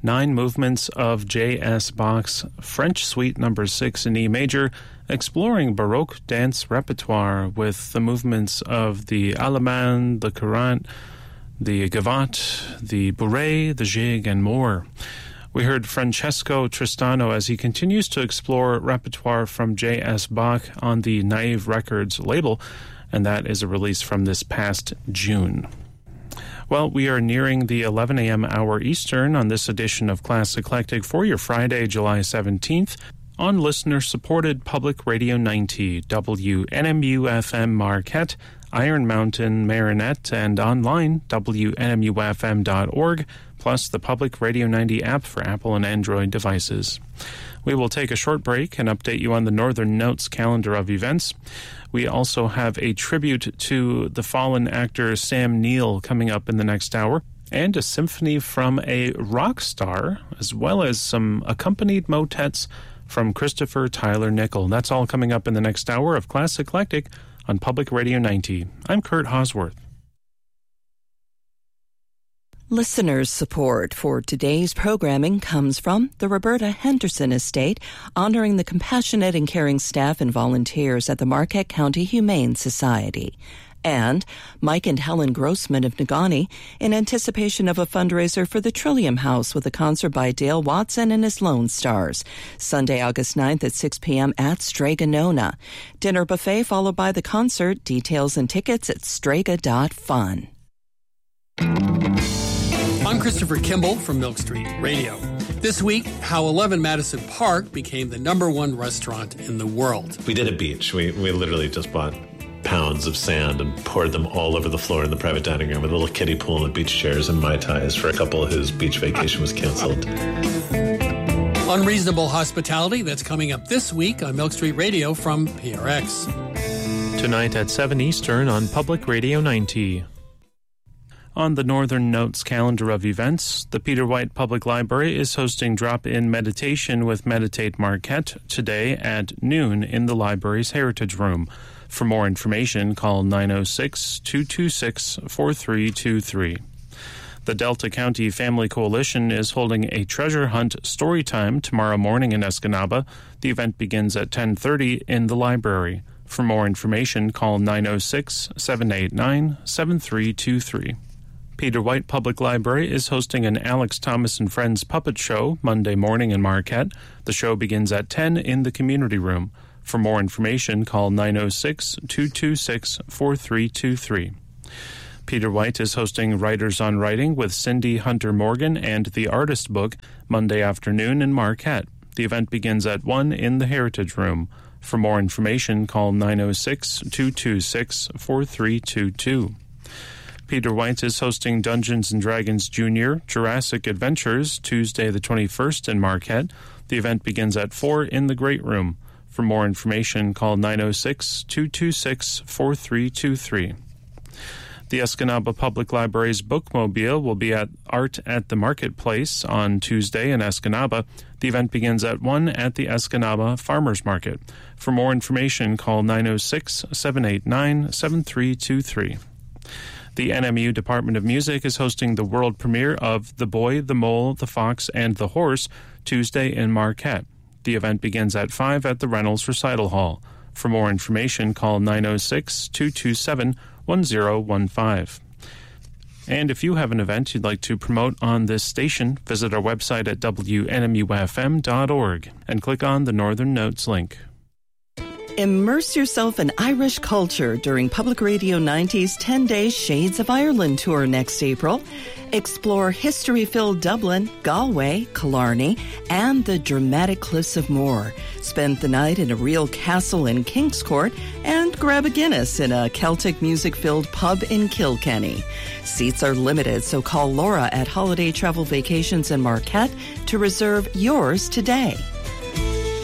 9 movements of J.S. Bach's French Suite No. 6 in E major, exploring Baroque dance repertoire with the movements of the Allemande, the Courante, the Gavotte, the Bourrée, the Gigue, and more. We heard Francesco Tristano as he continues to explore repertoire from J.S. Bach on the Naive Records label, and that is a release from this past June. Well, we are nearing the 11 a.m. hour Eastern on this edition of Class Eclectic for your Friday, July 17th, on listener-supported Public Radio 90, WNMU-FM Marquette, Iron Mountain, Marinette, and online, WNMUFM.org, plus the Public Radio 90 app for Apple and Android devices. We will take a short break and update you on the Northern Notes calendar of events. We also have a tribute to the fallen actor Sam Neill coming up in the next hour, and a symphony from a rock star, as well as some accompanied motets from Christopher Tyler Nickel. That's all coming up in the next hour of Class Eclectic on Public Radio 90. I'm Kurt Hosworth. Listeners' support for today's programming comes from the Roberta Henderson Estate, honoring the compassionate and caring staff and volunteers at the Marquette County Humane Society. And Mike and Helen Grossman of Negaunee, in anticipation of a fundraiser for the Trillium House with a concert by Dale Watson and his Lone Stars. Sunday, August 9th at 6 p.m. at Strega Nona. Dinner buffet followed by the concert. Details and tickets at strega.fun. I'm Christopher Kimball from Milk Street Radio. This week, how 11 Madison Park became the #1 restaurant in the world. We did a beach. We literally just bought pounds of sand and poured them all over the floor in the private dining room with a little kiddie pool and beach chairs and Mai Tais for a couple whose beach vacation was canceled. Unreasonable Hospitality, that's coming up this week on Milk Street Radio from PRX. Tonight at 7 Eastern on Public Radio 90. On the Northern Notes calendar of events, the Peter White Public Library is hosting drop-in meditation with Meditate Marquette today at noon in the library's Heritage Room. For more information, call 906-226-4323. The Delta County Family Coalition is holding a treasure hunt story time tomorrow morning in Escanaba. The event begins at 10:30 in the library. For more information, call 906-789-7323. Peter White Public Library is hosting an Alex Thomas and Friends puppet show Monday morning in Marquette. The show begins at 10 in the community room. For more information, call 906-226-4323. Peter White is hosting Writers on Writing with Cindy Hunter Morgan and The Artist Book Monday afternoon in Marquette. The event begins at 1 in the Heritage Room. For more information, call 906-226-4322. Peter White is hosting Dungeons & Dragons Junior Jurassic Adventures Tuesday the 21st in Marquette. The event begins at 4 in the Great Room. For more information, call 906-226-4323. The Escanaba Public Library's Bookmobile will be at Art at the Marketplace on Tuesday in Escanaba. The event begins at 1 at the Escanaba Farmers Market. For more information, call 906-789-7323. The NMU Department of Music is hosting the world premiere of The Boy, the Mole, the Fox, and the Horse Tuesday in Marquette. The event begins at 5 at the Reynolds Recital Hall. For more information, call 906-227-1015. And if you have an event you'd like to promote on this station, visit our website at WNMUFM.org and click on the Northern Notes link. Immerse yourself in Irish culture during Public Radio 90's 10-day Shades of Ireland tour next April. Explore history-filled Dublin, Galway, Killarney, and the dramatic Cliffs of Moher. Spend the night in a real castle in Kingscourt and grab a Guinness in a Celtic music-filled pub in Kilkenny. Seats are limited, so call Laura at Holiday Travel Vacations in Marquette to reserve yours today.